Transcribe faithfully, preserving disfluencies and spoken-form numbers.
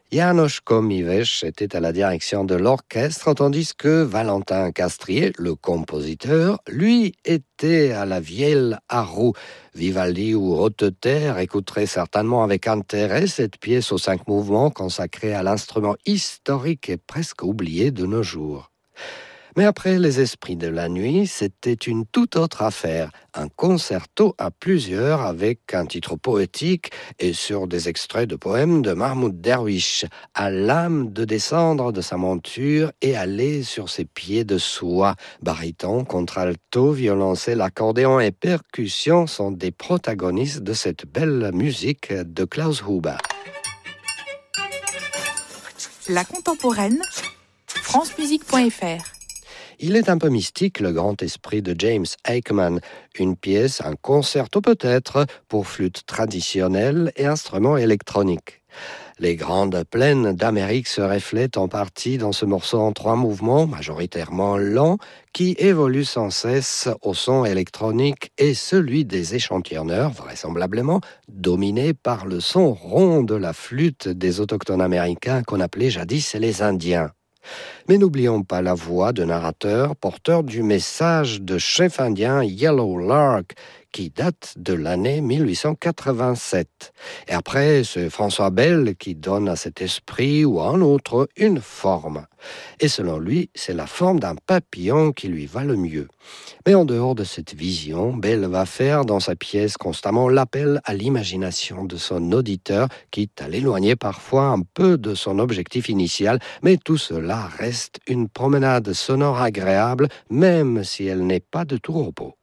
János Komives était à la direction de l'orchestre, tandis que Valentin Castrier, le compositeur, lui était à la vielle à roue. Vivaldi ou Haute-Terre écouteraient certainement avec intérêt cette pièce aux cinq mouvements consacrée à l'instrument historique et presque oublié de nos jours. Mais après Les Esprits de la Nuit, c'était une toute autre affaire, un concerto à plusieurs avec un titre poétique et sur des extraits de poèmes de Mahmoud Derwish, à l'âme de descendre de sa monture et aller sur ses pieds de soie. Baryton, contralto, violoncelle, accordéon et percussion sont des protagonistes de cette belle musique de Klaus Huber. La contemporaine, france musique point f r. Il est un peu mystique, le grand esprit de James Aikman, une pièce, un concerto peut-être, pour flûte traditionnelle et instruments électroniques. Les grandes plaines d'Amérique se reflètent en partie dans ce morceau en trois mouvements, majoritairement lents, qui évoluent sans cesse au son électronique et celui des échantillonneurs, vraisemblablement, dominé par le son rond de la flûte des autochtones américains qu'on appelait jadis les Indiens. Mais n'oublions pas la voix de narrateur porteur du message de chef indien Yellow Lark qui date de l'année mille huit cent quatre-vingt-sept. Et après, c'est François Bell qui donne à cet esprit ou à un autre une forme. Et selon lui, c'est la forme d'un papillon qui lui va le mieux. Mais en dehors de cette vision, Bell va faire dans sa pièce constamment l'appel à l'imagination de son auditeur, quitte à l'éloigner parfois un peu de son objectif initial, mais tout cela reste une promenade sonore agréable, même si elle n'est pas de tout repos.